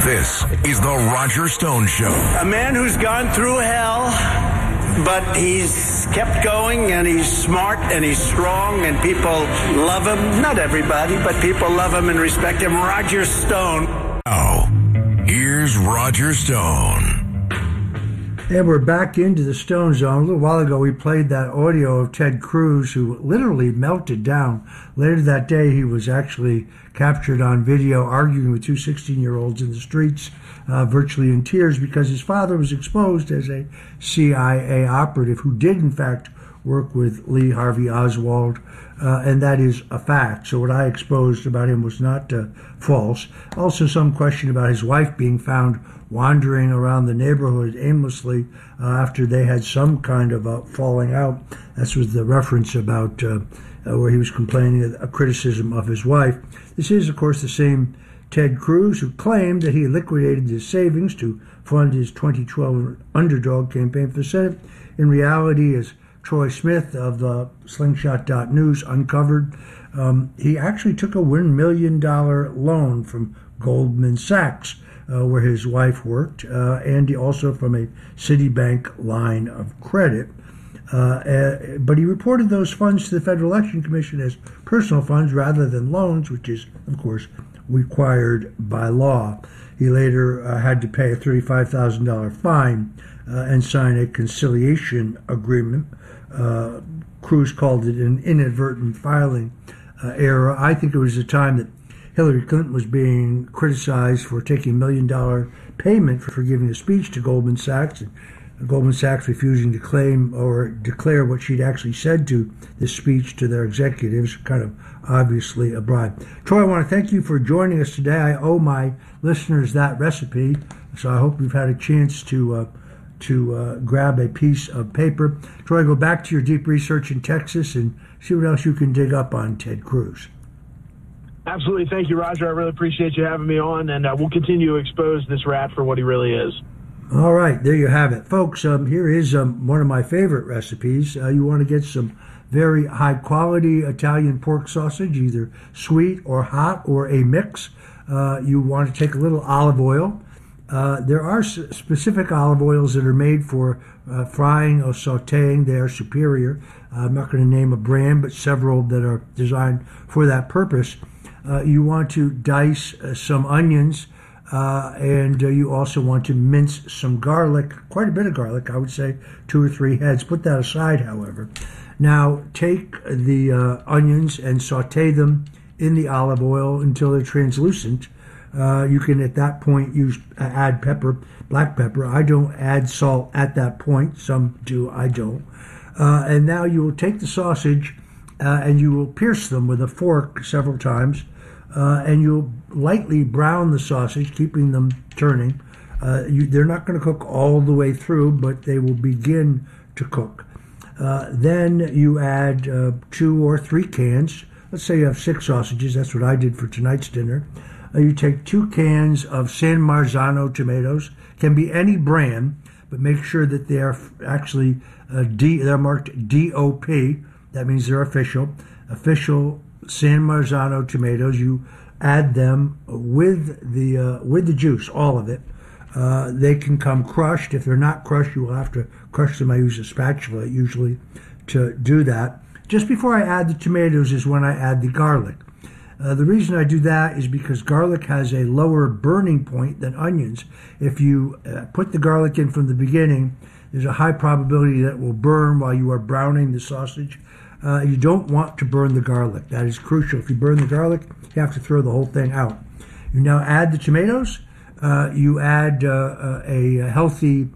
This is the Roger Stone Show. A man who's gone through hell, but he's kept going, and he's smart, and he's strong, and people love him. Not everybody, but people love him and respect him. Roger Stone. Oh, here's Roger Stone. And we're back into the Stone Zone. A little while ago, we played that audio of Ted Cruz, who literally melted down. Later that day, he was actually captured on video arguing with two 16-year-olds in the streets, virtually in tears, because his father was exposed as a CIA operative who did, in fact, work with Lee Harvey Oswald, and that is a fact. So what I exposed about him was not false. Also, some question about his wife being found wandering around the neighborhood aimlessly after they had some kind of falling out. That was the reference about where he was complaining a criticism of his wife. This is, of course, the same Ted Cruz who claimed that he liquidated his savings to fund his 2012 underdog campaign for the Senate. In reality, as Troy Smith of the Slingshot.News uncovered, he actually took a $1 million loan from Goldman Sachs, where his wife worked, and also from a Citibank line of credit. But he reported those funds to the Federal Election Commission as personal funds rather than loans, which is, of course, required by law. He later had to pay a $35,000 fine and sign a conciliation agreement. Cruz called it an inadvertent filing error. I think it was the time that Hillary Clinton was being criticized for taking $1 million payment for giving a speech to Goldman Sachs, and Goldman Sachs refusing to claim or declare what she'd actually said to this speech to their executives, kind of obviously a bribe. Troy, I want to thank you for joining us today. I owe my listeners that recipe, so I hope you've had a chance to grab a piece of paper. Troy, go back to your deep research in Texas and see what else you can dig up on Ted Cruz. Absolutely. Thank you, Roger. I really appreciate you having me on, and we'll continue to expose this rat for what he really is. All right, there you have it. Folks, here is one of my favorite recipes. You want to get some very high-quality Italian pork sausage, either sweet or hot or a mix. You want to take a little olive oil. There are specific olive oils that are made for frying or sautéing. They are superior. I'm not going to name a brand, but several that are designed for that purpose. You want to dice some onions, and you also want to mince some garlic, quite a bit of garlic, I would say 2 or 3 heads. Put that aside, however. Now, take the onions and sauté them in the olive oil until they're translucent. You can, at that point, add pepper, black pepper. I don't add salt at that point. Some do, I don't. And now you will take the sausage and you will pierce them with a fork several times. And you'll lightly brown the sausage, keeping them turning. They're not going to cook all the way through, but they will begin to cook. Then you add 2 or 3 cans. Let's say you have 6 sausages. That's what I did for tonight's dinner. You take 2 cans of San Marzano tomatoes. Can be any brand, but make sure that they are actually they're marked DOP. That means they're official. Official San Marzano tomatoes. You add them with the juice, all of it. They can come crushed. If they're not crushed, you will have to crush them. I use a spatula usually to do that. Just before I add the tomatoes is when I add the garlic. The reason I do that is because garlic has a lower burning point than onions. If you put the garlic in from the beginning, there's a high probability that it will burn while you are browning the sausage. You don't want to burn the garlic. That is crucial. If you burn the garlic, you have to throw the whole thing out. You now add the tomatoes. You add a healthy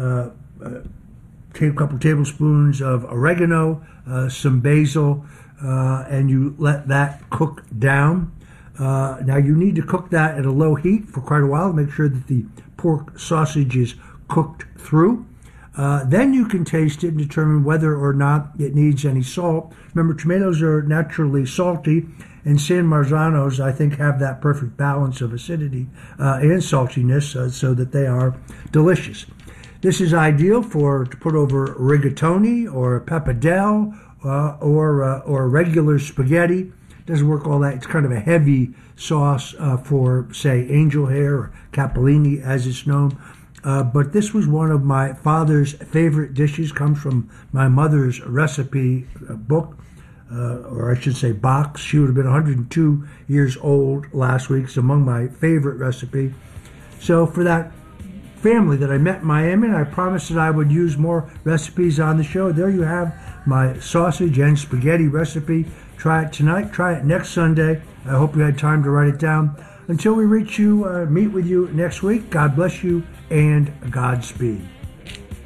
couple tablespoons of oregano, some basil, and you let that cook down. Now you need to cook that at a low heat for quite a while to make sure that the pork sausage is cooked through. Then you can taste it and determine whether or not it needs any salt. Remember, tomatoes are naturally salty, and San Marzanos, I think, have that perfect balance of acidity and saltiness so that they are delicious. This is ideal to put over rigatoni or pappardelle or regular spaghetti. doesn't work all that. It's kind of a heavy sauce for, say, angel hair or capellini, as it's known. But this was one of my father's favorite dishes. Comes from my mother's recipe book, or I should say box. She would have been 102 years old last week. It's among my favorite recipe. So for that family that I met in Miami, and I promised that I would use more recipes on the show. There you have my sausage and spaghetti recipe. Try it tonight. Try it next Sunday. I hope you had time to write it down. Until we meet with you next week, God bless you and Godspeed.